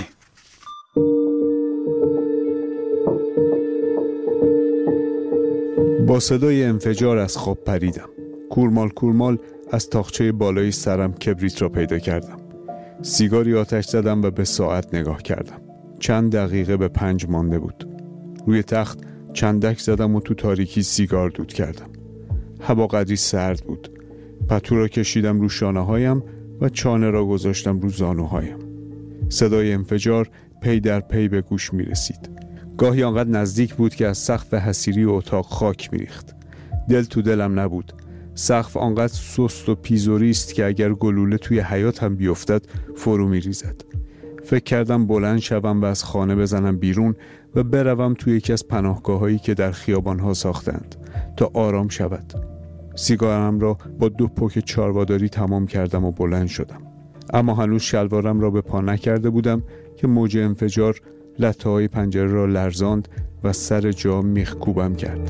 با صدای انفجار از خواب پریدم. کورمال کورمال از تاقچه بالای سرم کبریت را پیدا کردم. سیگاری آتش زدم و به ساعت نگاه کردم. چند دقیقه به 5 مانده بود. روی تخت چندک زدم و تو تاریکی سیگار دود کردم. هوا قدری سرد بود. پتو را کشیدم رو شانه‌هایم و چانه را گذاشتم رو زانوهایم. صدای انفجار پی در پی به گوش می رسید. گاهی آنقدر نزدیک بود که از سقف حصیری اتاق خاک می ریخت. دل تو دلم نبود. سقف آنقدر سست و پیزوری است که اگر گلوله توی حیاط هم بیفتد فرو می ریزد. فکر کردم بلند شوم و از خانه بزنم بیرون و بروم توی یکی از پناهگاه‌هایی که در خیابان‌ها ساختند تا آرام شود. سیگارم را با 2 پک چارواداری تمام کردم و بلند شدم. اما هنوز شلوارم را به پا نکرده بودم که موج انفجار لطه‌های پنجره را لرزاند و سر جا میخ کوبم کرد.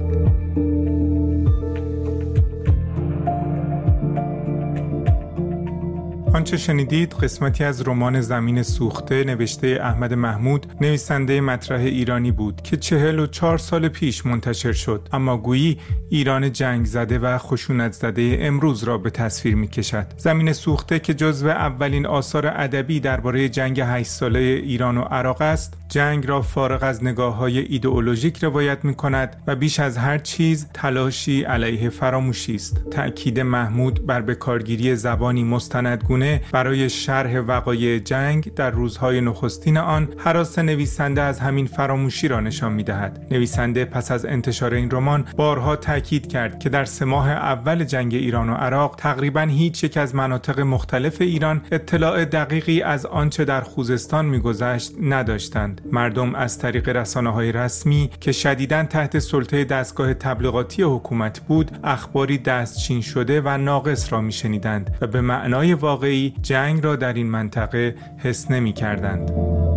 آنچه شنیدید قسمتی از رمان زمین سوخته نوشته احمد محمود، نویسنده مطرح ایرانی بود که 44 سال پیش منتشر شد، اما گویی ایران جنگ زده و خشونت زده امروز را به تصویر می کشد. زمین سوخته که جزو اولین آثار ادبی درباره جنگ 8 ساله ایران و عراق است، جنگ را فارغ از نگاه‌های ایدئولوژیک روایت می کند و بیش از هر چیز تلاشی علیه فراموشی است. تأکید محمود بر بکارگیری زبانی مستندگونه برای شرح وقایع جنگ در روزهای نخستین آن، هراس نویسنده از همین فراموشی را نشان می‌دهد. نویسنده پس از انتشار این رمان بارها تاکید کرد که در 3 ماه اول جنگ ایران و عراق تقریباً هیچ یک از مناطق مختلف ایران اطلاع دقیقی از آنچه در خوزستان می‌گذشت نداشتند. مردم از طریق رسانه‌های رسمی که شدیداً تحت سلطه دستگاه تبلیغاتی حکومت بود، اخباری دستچین شده و ناقص را می‌شنیدند و به معنای واقعی جنگ را در این منطقه حس نمی‌کردند.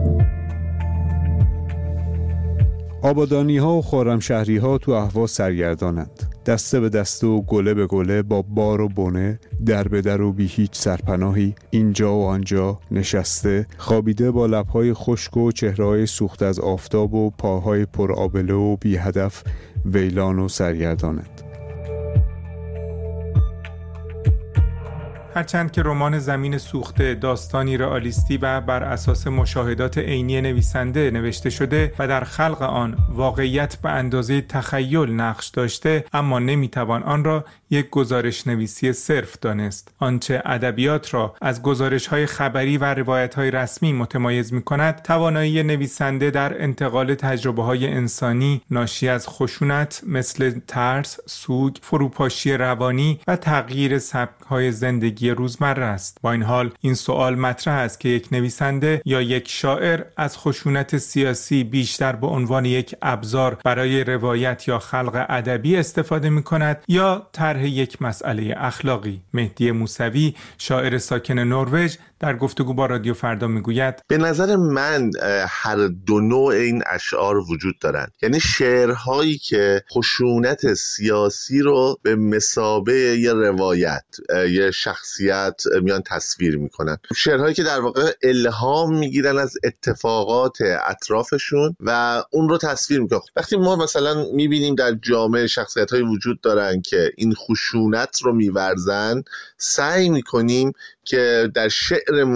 آبادانی‌ها و خرمشهری‌ها تو اهواز سرگردانند. دسته به دسته و گله به گله با بار و بنه، در به در و بی هیچ سرپناهی، اینجا و آنجا نشسته، خوابیده با لب‌های خشک و چهره‌های سوخته از آفتاب و پاهای پر آبله و بی هدف ویلان و سرگردانند. هرچند که رمان زمین سوخته داستانی رئالیستی و بر اساس مشاهدات عینی نویسنده نوشته شده و در خلق آن واقعیت به اندازه تخیل نقش داشته، اما نمیتوان آن را یک گزارش نویسی صرف دانست. آنچه ادبیات را از گزارش‌های خبری و روایت‌های رسمی متمایز می‌کند، توانایی نویسنده در انتقال تجربه‌های انسانی ناشی از خشونت مثل ترس، سوگ، فروپاشی روانی و تغییر سبک‌های زندگی روزمره است. با این حال این سوال مطرح است که یک نویسنده یا یک شاعر از خشونت سیاسی بیشتر به عنوان یک ابزار برای روایت یا خلق ادبی استفاده می‌کند یا طرح یک مسئله اخلاقی. مهدی موسوی، شاعر ساکن نروژ، در گفتگو با رادیو فردا میگوید: به نظر من هر دو نوع این اشعار وجود دارند. یعنی شعرهایی که خشونت سیاسی رو به مثابه یه روایت، یه شخصیت میان تصویر میکنن، شعرهایی که در واقع الهام میگیرن از اتفاقات اطرافشون و اون رو تصویر میکنن. وقتی ما مثلا میبینیم در جامعه شخصیت‌هایی وجود دارن که این خشونت رو میورزن، سعی میکنیم که در شعرمون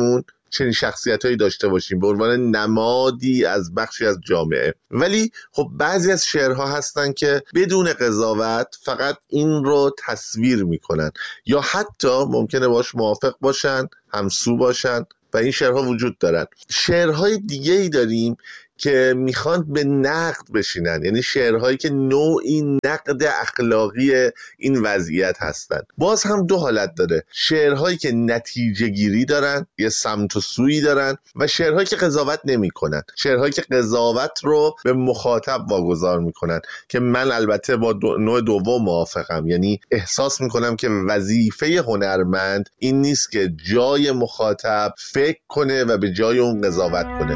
چنین شخصیتایی داشته باشیم به عنوان نمادی از بخشی از جامعه. ولی خب بعضی از شعرها هستن که بدون قضاوت فقط این رو تصویر میکنن یا حتی ممکنه باش موافق باشن، همسو باشن و این شعرها وجود دارن. شعرهای دیگه ای داریم که میخوان به نقد بشینن، یعنی شعرهایی که نوعی نقد اخلاقی این وضعیت هستن. باز هم دو حالت داره، شعرهایی که نتیجه گیری دارن، یه سمت و سویی دارن، و شعرهایی که قضاوت نمی کنن، شعرهایی که قضاوت رو به مخاطب واگذار میکنن، که من البته با نوع دوم موافقم. یعنی احساس میکنم که وظیفه هنرمند این نیست که جای مخاطب فکر کنه و به جای اون قضاوت کنه.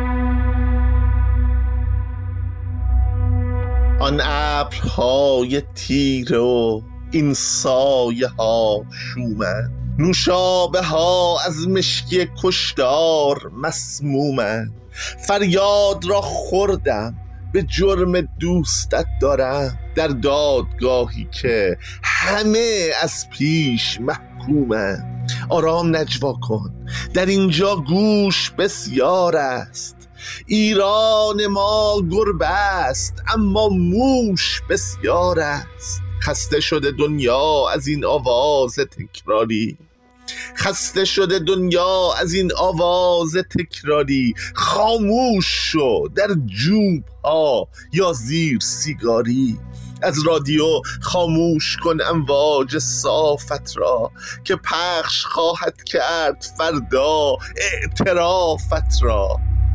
آن ابرهای تیره و این سایه ها شومند، نوشابه ها از مشکی کشدار مسمومند. فریاد را خوردم به جرم دوستت دارم، در دادگاهی که همه از پیش محکومند. آرام نجوا کن، در اینجا گوش بسیار است. ایران ما گربه است اما موش بسیار است. خسته شده دنیا از این آواز تکراری، خسته شده دنیا از این آواز تکراری. خاموش شو در جوب ها یا زیر سیگاری. از رادیو خاموش کن امواج صافت را، که پخش خواهد کرد فردا اعترافت را.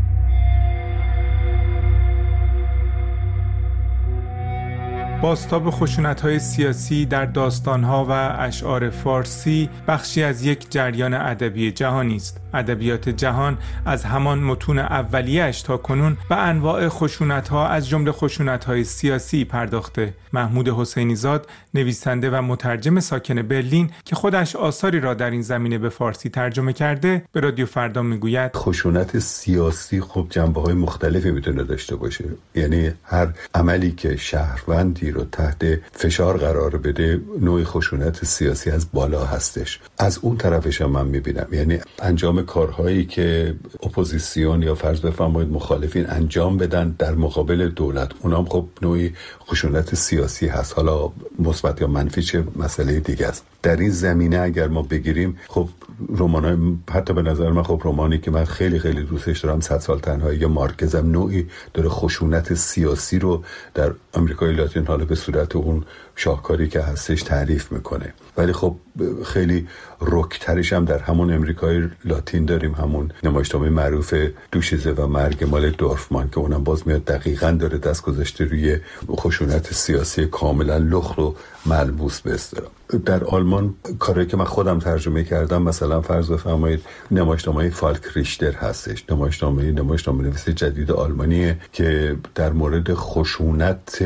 بازتاب خشونت‌های سیاسی در داستان‌ها و اشعار فارسی بخشی از یک جریان ادبی جهانی است. ادبیات جهان از همان متون اولیه‌اش تا کنون به انواع خشونت‌ها از جمله خشونت‌های سیاسی پرداخته. محمود حسینی زاد، نویسنده و مترجم ساکن برلین که خودش آثاری را در این زمینه به فارسی ترجمه کرده، به رادیو فردا میگوید خشونت سیاسی خب جنبه‌های مختلفی میتونه داشته باشه. یعنی هر عملی که شهروندی رو تحت فشار قرار بده نوع خشونت سیاسی از بالا هستش. از اون طرفش هم من میبینم، یعنی انجام کارهایی که اپوزیسیون یا فرض بفرمایید مخالفین انجام بدن در مقابل دولت، اونام خب نوعی خشونت سیاسی هست. حالا مثبت یا منفی چه مسئله دیگه است. در این زمینه اگر ما بگیریم، خب رمان‌های، حتی به نظر من خب رمانی که من خیلی خیلی دوستش دارم 100 سال تنهایی یا مارکزم، نوعی داره خشونت سیاسی رو در آمریکای لاتین حالا به صورت اون شاهکاری که هستش تعریف میکنه. ولی خب خیلی رکترش هم در همون امریکای لاتین داریم، همون نمایشنامه معروف دوشیزه و مرگ مال دورفمان که اونم باز میاد دقیقاً داره دست گذاشته روی خشونت سیاسی کاملا لخت و ملموس به اصطلاح. در آلمان کاری که من خودم ترجمه کردم، مثلا فرض بفرمایید نمایشنامه فالک ریشتر هستش، نمایشنامه نویس جدید آلمانیه که در مورد خشونت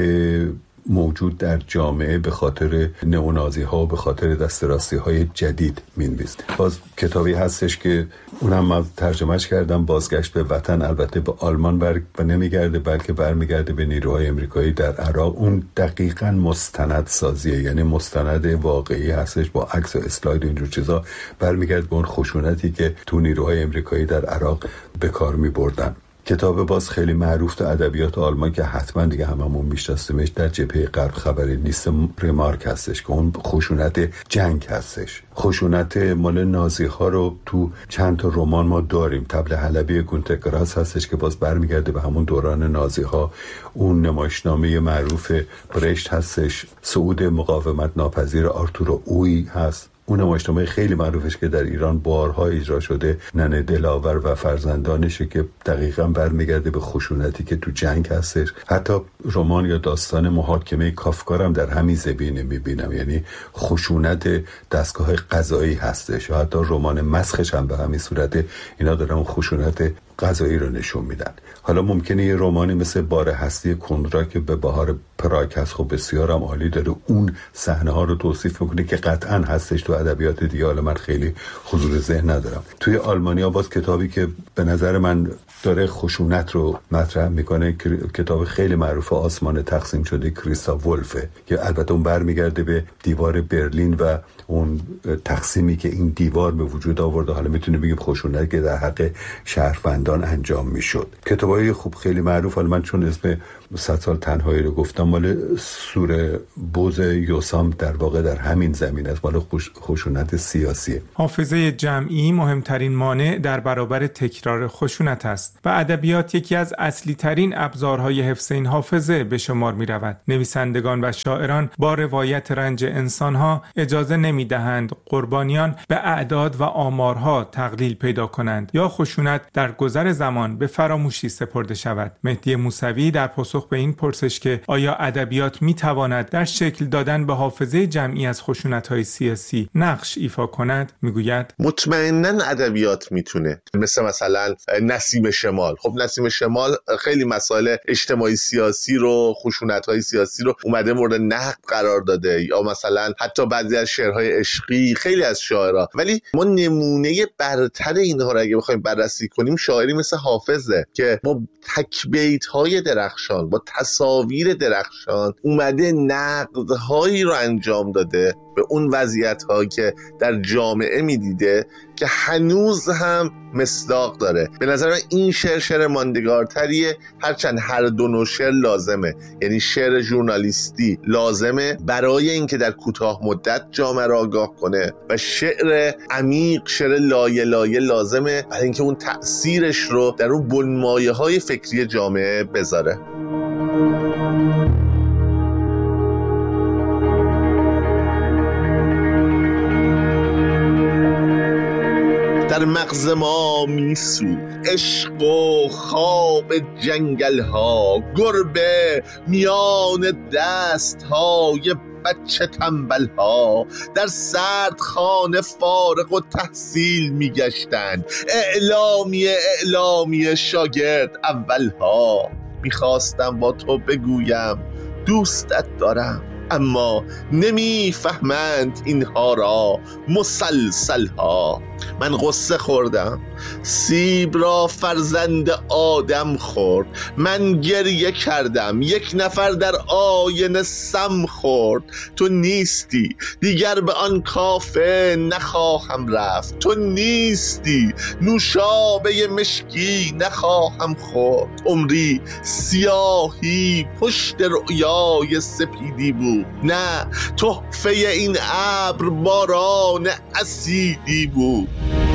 موجود در جامعه به خاطر نئونازی ها و به خاطر دسترسی های جدید مینویسه. باز کتابی هستش که اونم من ترجمهش کردم، بازگشت به وطن، البته به آلمان نمیگرده بلکه برمیگرده به نیروهای امریکایی در عراق. اون دقیقاً مستند سازیه، یعنی مستند واقعی هستش با عکس و اسلاید و اینجور چیزا، برمیگرده به اون خشونتی که تو نیروهای امریکایی در عراق به کار میبردن. کتاب باز خیلی معروف در ادبیات آلمان که حتما دیگه هممون میشناسیمش، در جبهه غرب خبری نیست، ریمارک هستش که اون خشونت جنگ هستش. خشونت مال نازی ها رو تو چند تا رمان ما داریم. طبل حلبی گونتر گراس هستش که باز برمیگرده به همون دوران نازی ها. اون نمایشنامه معروف برشت هستش، صعود مقاومت ناپذیر آرتور اوی هست. اون نمایشنامه خیلی معروفش که در ایران بارها اجرا شده، ننه دلاور و فرزندانشه، که دقیقاً برمیگرده به خشونتی که تو جنگ هستش. حتی رمان یا داستان محاکمه کافکا هم در همین زمینه میبینم، یعنی خشونت دستگاه قضایی هستش. یا حتی رمان مسخش هم به همین صورته، اینا دارن اون خشونت قضایی رو نشون میدن. حالا ممکنه یه رمانی مثل بار هستی کندرا که به بهار پراگ هست، خب بسیار هم عالی داره، اون صحنه ها رو توصیف میکنه که قطعا هستش تو ادبیات دیگه، حالا من خیلی حضور ذهن ندارم. توی آلمانیا باز کتابی که به نظر من داره خشونت رو مطرح میکنه. کتاب خیلی معروف آسمان تقسیم شده کریستاف ولفه که البته اون برمیگرده به دیوار برلین و اون تقسیمی که این دیوار به وجود آورده. حالا میتونیم بگیم خشونت که در حق شهروندان انجام میشد. کتابای خوب خیلی معروف، حالا من چون اسم 100 سال تنهایی رو گفتم، مال سوره بوز یوسام در واقع در همین زمین است، مال خشونت سیاسیه. حافظه جمعی مهمترین مانع در برابر تکرار خشونت است و ادبیات یکی از اصلی ترین ابزارهای حفظ این حافظه به شمار می رود. نویسندگان و شاعران با روایت رنج انسانها اجازه نمی دهند قربانیان به اعداد و آمارها تقلیل پیدا کنند یا خشونت در گذر زمان به فراموشی سپرده شود. مهدی موسوی در پاسخ به این پرسش که آیا ادبیات می تواند در شکل دادن به حافظه جمعی از خشونت‌های سیاسی نقش ایفا کند میگوید مطمئناً ادبیات میتونه، مثلا نسیم شمال. خب نسیم شمال خیلی مسائل اجتماعی سیاسی رو، خشونت‌های سیاسی رو اومده مورد نقد قرار داده، یا مثلا حتی بعضی از شعرهای عشقی خیلی از شاعرها. ولی ما نمونه برتر اینها رو اگه بخوایم بررسی کنیم شاعری مثل حافظه که با تکبیت‌های درخشان، با تصاویر درخشان اومده نقدهایی رو انجام داده به اون وضعیت‌هایی که در جامعه می‌دیده که هنوز هم مصداق داره. به نظر من این شعر ماندگارتریه، هرچند هر دو نوع شعر لازمه. یعنی شعر ژورنالیستی لازمه برای اینکه در کوتاه مدت جامعه را آگاه کنه و شعر عمیق، شعر لایه لایه لازمه برای اینکه اون تأثیرش رو در اون بنمایه‌های فکری جامعه بذاره. در مغز ما میسو عشق و خواب جنگل ها، گربه میان دست های بچه تنبل ها، در سرد خانه فارغ و تحصیل میگشتن، اعلامیه شاگرد اول ها. میخواستم با تو بگویم دوستت دارم، اما نمیفهمند اینها را مسلسل ها. من قصه خوردم، سیب را فرزند آدم خورد. من گریه کردم، یک نفر در آینه سم خورد. تو نیستی دیگر به آن کافه نخواهم رفت. تو نیستی نوشابه مشکی نخواهم خورد. عمری سیاهی پشت رؤیای سپیدی بود، نه تحفه این ابر باران اسیدی بود.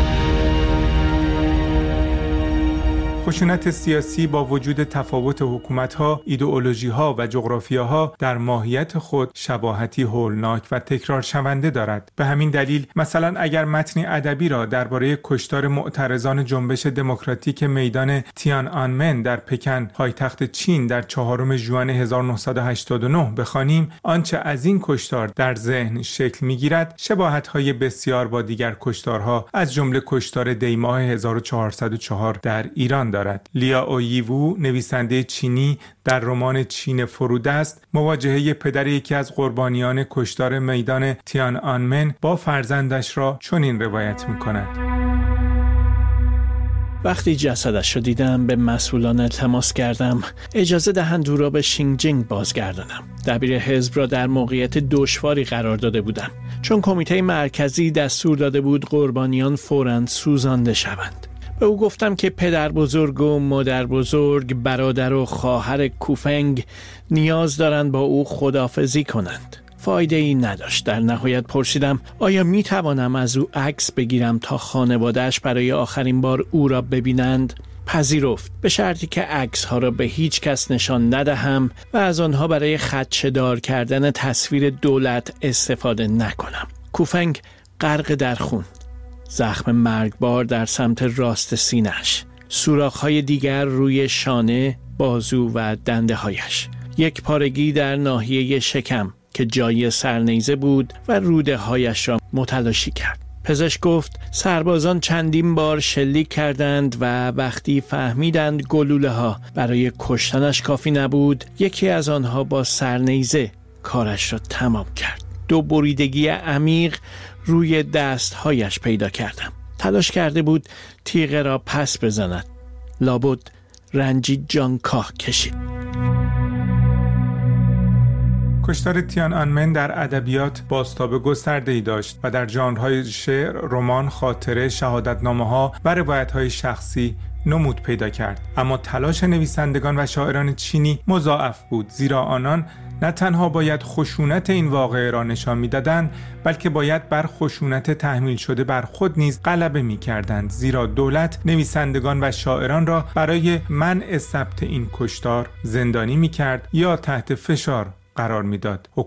خشونت سیاسی با وجود تفاوت حکومت‌ها، ایدئولوژی‌ها و جغرافیاها در ماهیت خود شباهتی هولناک و تکرار شونده دارد. به همین دلیل مثلا اگر متنی ادبی را درباره کشتار معترضان جنبش دموکراتیک میدان تیان‌آنمن در پکن، پایتخت چین در 4 ژوئن 1989 بخوانیم، آنچه از این کشتار در ذهن شکل می‌گیرد شباهت‌های بسیار با دیگر کشتارها از جمله کشتار دی‌ماه 1404 در ایران دارد. لیا اوییوو، نویسنده چینی، در رمان چین فرودست مواجهه پدر یکی از قربانیان کشتار میدان تیان‌آنمن با فرزندش را چنین روایت می‌کند. وقتی جسدش را دیدم به مسئولان التماس کردم اجازه دهند او را به شینجینگ بازگردانم. دبیر حزب را در موقعیت دشواری قرار داده بودم، چون کمیته مرکزی دستور داده بود قربانیان فوراً سوزانده شوند. به او گفتم که پدر بزرگ و مادر بزرگ، برادر و خواهر کوفنگ نیاز دارند با او خداحافظی کنند. فایده ای نداشت. در نهایت پرسیدم آیا می توانم از او عکس بگیرم تا خانواده‌اش برای آخرین بار او را ببینند؟ پذیرفت، به شرطی که عکس ها را به هیچ کس نشان ندهم و از آنها برای خدشه‌دار کردن تصویر دولت استفاده نکنم. کوفنگ غرق در خون، زخم مرگبار در سمت راست سینه‌اش، سوراخ‌های دیگر روی شانه، بازو و دنده‌هایش، یک پارگی در ناحیه شکم که جای سرنیزه بود و روده‌هایش را متلاشی کرد. پزشک گفت سربازان چندین بار شلیک کردند و وقتی فهمیدند گلوله‌ها برای کشتنش کافی نبود، یکی از آنها با سرنیزه کارش را تمام کرد. 2 بریدگی عمیق روی دستهایش پیدا کردم. تلاش کرده بود تیغ را پس بزند. لابد رنجی جانکاه کشید. کشتار تیان‌آنمن در ادبیات بازتاب گسترده‌ای داشت و در ژانرهای شعر، رمان، خاطره، شهادتنامه‌ها و روایت‌های شخصی نمود پیدا کرد. اما تلاش نویسندگان و شاعران چینی مضاعف بود، زیرا آنان نه تنها باید خشونت این واقعه را نشان می‌دادند، بلکه باید بر خشونت تحمیل شده بر خود نیز غلبه می‌کردند، زیرا دولت نویسندگان و شاعران را برای منع ثبت این کشتار زندانی می‌کرد یا تحت فشار قرار می‌داد.